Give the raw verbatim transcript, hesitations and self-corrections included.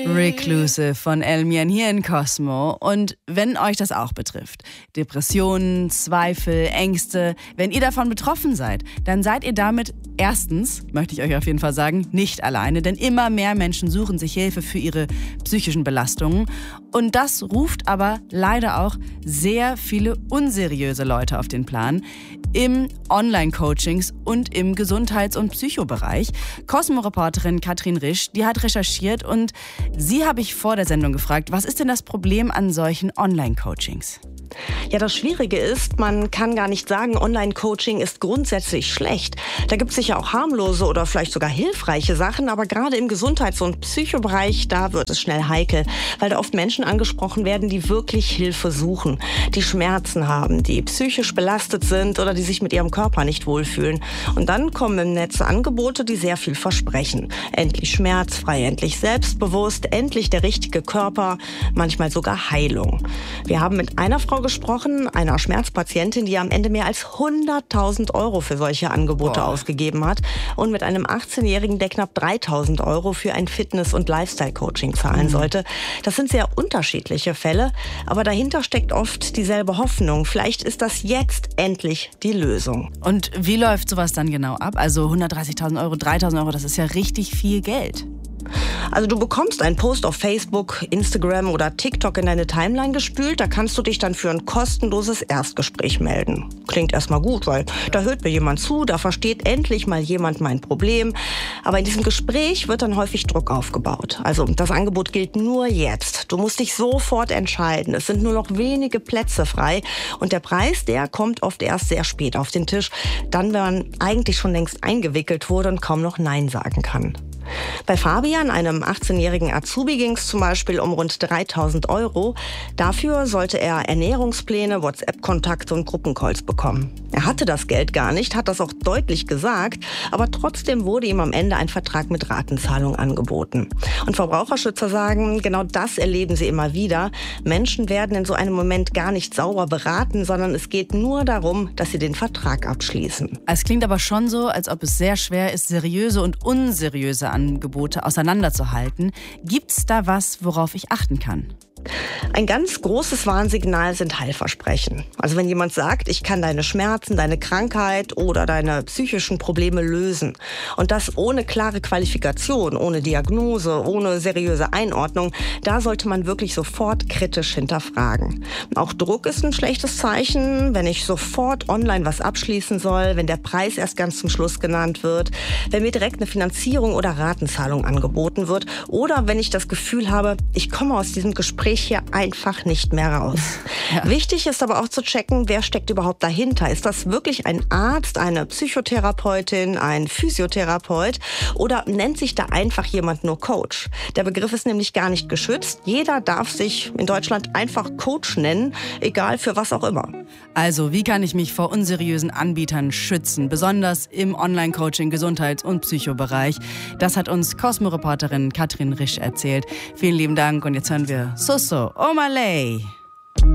Reclusive von Elmian hier in Cosmo. Und wenn euch das auch betrifft, Depressionen, Zweifel, Ängste, wenn ihr davon betroffen seid, dann seid ihr damit erstens, möchte ich euch auf jeden Fall sagen, nicht alleine, denn immer mehr Menschen suchen sich Hilfe für ihre psychischen Belastungen. Und das ruft aber leider auch sehr viele unseriöse Leute auf den Plan im Online-Coachings und im Gesundheits- und Psychobereich. Cosmo-Reporterin Katrin Risch, die hat recherchiert und sie habe ich vor der Sendung gefragt, was ist denn das Problem an solchen Online-Coachings? Ja, das Schwierige ist, man kann gar nicht sagen, Online-Coaching ist grundsätzlich schlecht. Da gibt es sicher auch harmlose oder vielleicht sogar hilfreiche Sachen, aber gerade im Gesundheits- und Psychobereich, da wird es schnell heikel, weil da oft Menschen angesprochen werden, die wirklich Hilfe suchen, die Schmerzen haben, die psychisch belastet sind oder die sich mit ihrem Körper nicht wohlfühlen. Und dann kommen im Netz Angebote, die sehr viel versprechen. Endlich schmerzfrei, endlich selbstbewusst, endlich der richtige Körper, manchmal sogar Heilung. Wir haben mit einer Frau gesprochen, einer Schmerzpatientin, die am Ende mehr als hunderttausend Euro für solche Angebote Boah. ausgegeben hat und mit einem achtzehnjährigen, der knapp dreitausend Euro für ein Fitness- und Lifestyle-Coaching zahlen mhm. sollte. Das sind sehr unterschiedliche Fälle, aber dahinter steckt oft dieselbe Hoffnung. Vielleicht ist das jetzt endlich die Lösung. Und wie läuft sowas dann genau ab? Also hundertdreißigtausend Euro, dreitausend Euro, das ist ja richtig viel Geld. Also du bekommst einen Post auf Facebook, Instagram oder TikTok in deine Timeline gespült. Da kannst du dich dann für ein kostenloses Erstgespräch melden. Klingt erstmal gut, weil da hört mir jemand zu, da versteht endlich mal jemand mein Problem. Aber in diesem Gespräch wird dann häufig Druck aufgebaut. Also das Angebot gilt nur jetzt. Du musst dich sofort entscheiden. Es sind nur noch wenige Plätze frei. Und der Preis, der kommt oft erst sehr spät auf den Tisch. Dann, wenn man eigentlich schon längst eingewickelt wurde und kaum noch Nein sagen kann. Bei Fabian, einem achtzehnjährigen Azubi, ging es zum Beispiel um rund dreitausend Euro. Dafür sollte er Ernährungspläne, WhatsApp-Kontakte und Gruppencalls bekommen. Er hatte das Geld gar nicht, hat das auch deutlich gesagt, aber trotzdem wurde ihm am Ende ein Vertrag mit Ratenzahlung angeboten. Und Verbraucherschützer sagen, genau das erleben sie immer wieder. Menschen werden in so einem Moment gar nicht sauber beraten, sondern es geht nur darum, dass sie den Vertrag abschließen. Es klingt aber schon so, als ob es sehr schwer ist, seriöse und unseriöse Angebote auseinanderzuhalten. Gibt's da was, worauf ich achten kann? Ein ganz großes Warnsignal sind Heilversprechen. Also wenn jemand sagt, ich kann deine Schmerzen, deine Krankheit oder deine psychischen Probleme lösen. Und das ohne klare Qualifikation, ohne Diagnose, ohne seriöse Einordnung, da sollte man wirklich sofort kritisch hinterfragen. Auch Druck ist ein schlechtes Zeichen, wenn ich sofort online was abschließen soll, wenn der Preis erst ganz zum Schluss genannt wird, wenn mir direkt eine Finanzierung oder Ratenzahlung angeboten wird oder wenn ich das Gefühl habe, ich komme aus diesem Gespräch hier einfach nicht mehr raus. Ja. Wichtig ist aber auch zu checken, wer steckt überhaupt dahinter. Ist das wirklich ein Arzt, eine Psychotherapeutin, ein Physiotherapeut oder nennt sich da einfach jemand nur Coach? Der Begriff ist nämlich gar nicht geschützt. Jeder darf sich in Deutschland einfach Coach nennen, egal für was auch immer. Also, wie kann ich mich vor unseriösen Anbietern schützen, besonders im Online-Coaching, Gesundheits- und Psychobereich? Das hat uns Cosmo-Reporterin Katrin Risch erzählt. Vielen lieben Dank und jetzt hören wir Soso Omalay.